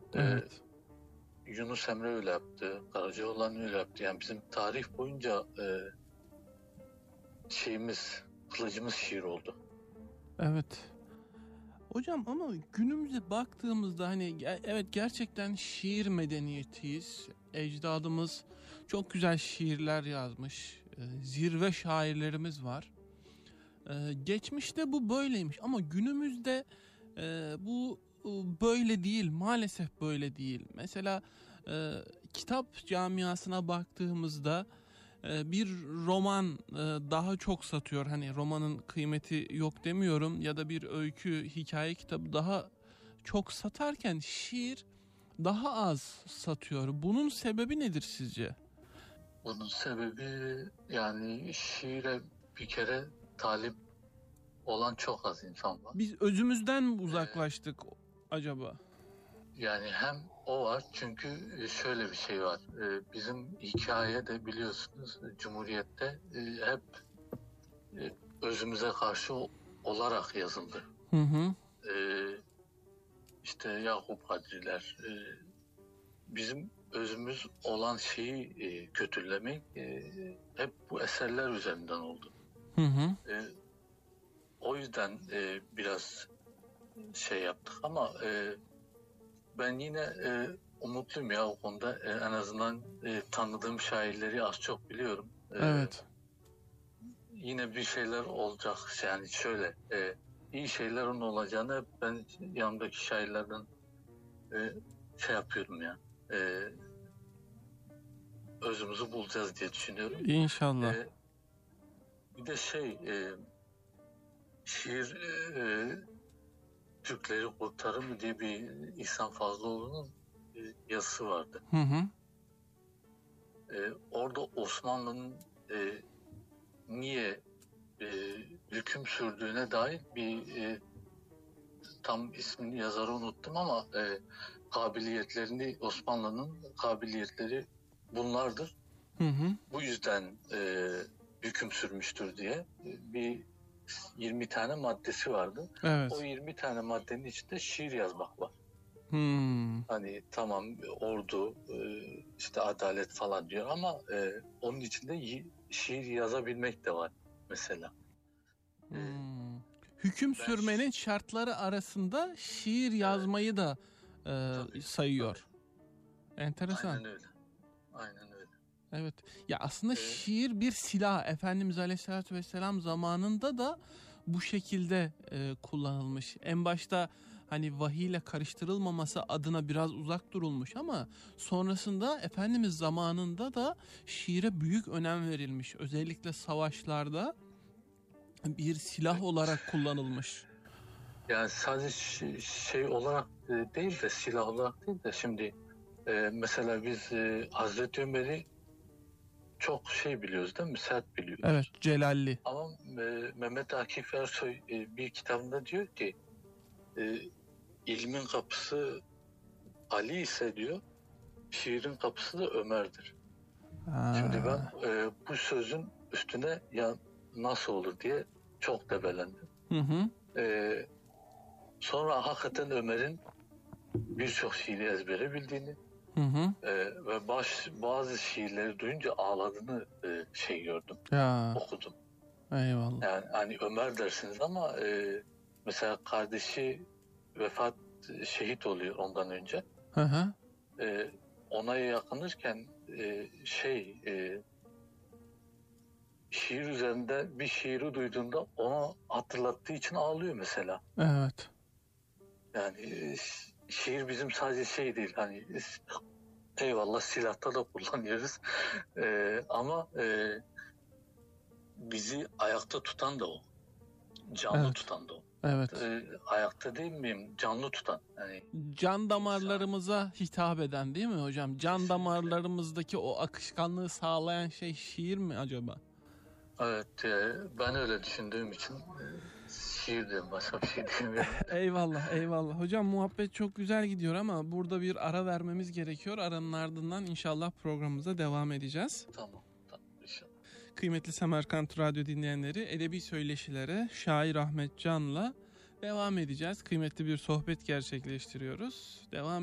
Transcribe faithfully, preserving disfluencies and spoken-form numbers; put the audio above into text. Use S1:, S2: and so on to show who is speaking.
S1: Evet.
S2: Ee, Yunus Emre öyle yaptı, Karacaoğlan öyle yaptı. Yani bizim tarih boyunca e, şeyimiz, kılıcımız şiir oldu.
S1: Evet. Hocam ama günümüze baktığımızda hani evet gerçekten şiir medeniyetiyiz. Ecdadımız çok güzel şiirler yazmış. Zirve şairlerimiz var. Geçmişte bu böyleymiş ama günümüzde bu böyle değil. Maalesef böyle değil. Mesela kitap camiasına baktığımızda bir roman daha çok satıyor. Hani romanın kıymeti yok demiyorum ya da bir öykü, hikaye kitabı daha çok satarken şiir daha az satıyor. Bunun sebebi nedir sizce?
S2: Bunun sebebi yani şiire bir kere talip olan çok az insan var.
S1: Biz özümüzden mi uzaklaştık ee, acaba?
S2: Yani hem o var çünkü şöyle bir şey var. Bizim hikaye de biliyorsunuz Cumhuriyet'te hep özümüze karşı olarak yazıldı.
S1: Hı hı.
S2: İşte Yakup Kadriler bizim özümüz olan şeyi kötülemek hep bu eserler üzerinden oldu.
S1: Hı hı.
S2: O yüzden biraz şey yaptık ama ben yine e, umutluyum ya o konuda. E, en azından e, tanıdığım şairleri az çok biliyorum. E,
S1: evet.
S2: Yine bir şeyler olacak. Yani şöyle e, iyi şeylerin olacağını ben yanımdaki şairlerden e, şey yapıyorum ya. E, özümüzü bulacağız diye düşünüyorum.
S1: İnşallah. E,
S2: bir de şey e, şiir e, Türkleri kurtarır mı diye bir İhsan Fazlıoğlu'nun e, yazısı vardı.
S1: Hı hı.
S2: Ee, orada Osmanlı'nın e, niye e, hüküm sürdüğüne dair bir e, tam ismini yazarı unuttum ama e, kabiliyetlerini Osmanlı'nın kabiliyetleri bunlardır.
S1: Hı hı.
S2: Bu yüzden e, hüküm sürmüştür diye e, bir yirmi tane maddesi vardı.
S1: Evet.
S2: O yirmi tane maddenin içinde şiir yazmak var.
S1: Hmm.
S2: Hani tamam ordu, işte adalet falan diyor ama e, onun içinde şiir yazabilmek de var mesela.
S1: Hmm. Hüküm ben sürmenin şartları arasında şiir yazmayı evet. da e, tabii, sayıyor. Tabii. Enteresan.
S2: Aynen öyle. Aynen öyle.
S1: Evet. Ya aslında
S2: evet.
S1: şiir bir silah. Efendimiz Aleyhisselatü Vesselam zamanında da bu şekilde e, kullanılmış. En başta hani vahiy ile karıştırılmaması adına biraz uzak durulmuş ama sonrasında Efendimiz zamanında da şiire büyük önem verilmiş. Özellikle savaşlarda bir silah evet. olarak kullanılmış.
S2: Yani sadece şey olarak değil de silah olarak değil de şimdi e, mesela biz e, Hazreti Ömer'i çok şey biliyoruz değil mi? Sert biliyoruz.
S1: Evet, celalli.
S2: Ama e, Mehmet Akif Ersoy e, bir kitabında diyor ki e, ilmin kapısı Ali ise diyor, şiirin kapısı da Ömer'dir. Aa. Şimdi ben e, bu sözün üstüne ya nasıl olur diye çok debelendim.
S1: Hı hı.
S2: E, sonra hakikaten Ömer'in birçok şiiri ezbere bildiğini
S1: hı hı.
S2: E, ve baş, bazı şiirleri duyunca ağladığını e, şey gördüm,
S1: ya.
S2: okudum.
S1: Eyvallah.
S2: Yani hani Ömer dersiniz ama e, mesela kardeşi vefat, şehit oluyor ondan önce.
S1: Hı hı.
S2: E, ona yakınırken e, şey e, şiir üzerinde bir şiiri duyduğunda ona hatırlattığı için ağlıyor mesela.
S1: Evet.
S2: Yani e, şiir bizim sadece şey değil hani eyvallah silahta da kullanıyoruz e, ama e, bizi ayakta tutan da o, canlı evet. tutan da o.
S1: Evet.
S2: E, ayakta değil miyim? Canlı tutan. Yani
S1: can damarlarımıza insan. hitap eden değil mi hocam? Can Kesinlikle. damarlarımızdaki o akışkanlığı sağlayan şey şiir mi acaba?
S2: Evet, e, ben öyle düşündüğüm için e, şiir diyorum, başka bir şey diyemiyorum.
S1: Eyvallah, eyvallah. Hocam muhabbet çok güzel gidiyor ama burada bir ara vermemiz gerekiyor. Aranın ardından inşallah programımıza devam edeceğiz.
S2: Tamam, tamam inşallah.
S1: Kıymetli Semerkant Radyo dinleyenleri, edebi söyleşilere şair Ahmet Can'la devam edeceğiz. Kıymetli bir sohbet gerçekleştiriyoruz. Devam